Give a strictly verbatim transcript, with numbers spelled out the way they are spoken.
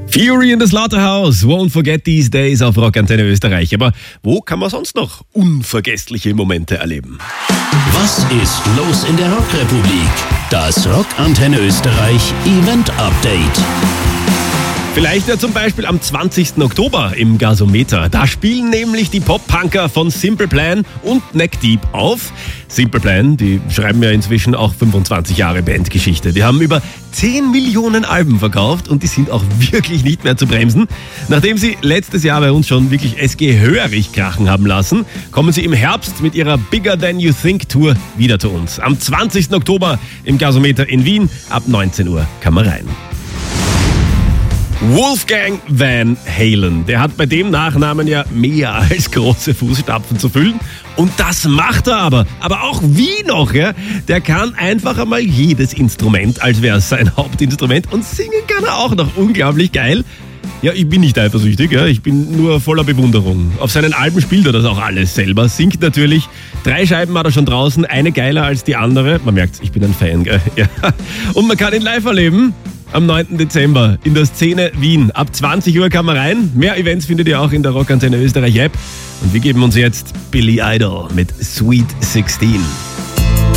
Fury in the Slaughterhouse, won't forget these days auf Rockantenne Österreich. Aber wo kann man sonst noch unvergessliche Momente erleben? Was ist los in der Rockrepublik? Das Rockantenne Österreich Event Update. Vielleicht ja zum Beispiel am zwanzigsten Oktober im Gasometer. Da spielen nämlich die Pop-Punker von Simple Plan und Neck Deep auf. Simple Plan, die schreiben ja inzwischen auch fünfundzwanzig Jahre Bandgeschichte. Die haben über zehn Millionen Alben verkauft und die sind auch wirklich nicht mehr zu bremsen. Nachdem sie letztes Jahr bei uns schon wirklich es gehörig krachen haben lassen, kommen sie im Herbst mit ihrer Bigger Than You Think Tour wieder zu uns. Am zwanzigsten Oktober im Gasometer in Wien, ab neunzehn Uhr kann man rein. Wolfgang Van Halen, der hat bei dem Nachnamen ja mehr als große Fußstapfen zu füllen. Und das macht er aber. Aber auch wie noch, ja? Der kann einfach einmal jedes Instrument, als wäre es sein Hauptinstrument. Und singen kann er auch noch unglaublich geil. Ja, ich bin nicht eifersüchtig, ja? Ich bin nur voller Bewunderung. Auf seinen Alben spielt er das auch alles selber. Singt natürlich. Drei Scheiben hat er schon draußen, eine geiler als die andere. Man merkt's, ich bin ein Fan, gell? Ja. Und man kann ihn live erleben. Am neunten Dezember in der Szene Wien. Ab zwanzig Uhr kann man rein. Mehr Events findet ihr auch in der Rockantenne Österreich App. Und wir geben uns jetzt Billy Idol mit Sweet sixteen.